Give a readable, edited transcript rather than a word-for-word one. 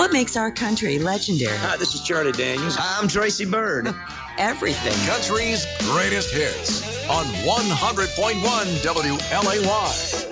What makes our country legendary? Hi, this is Charlie Daniels. I'm Tracy Byrd. Everything. Country's greatest hits on 100.1 WLAY.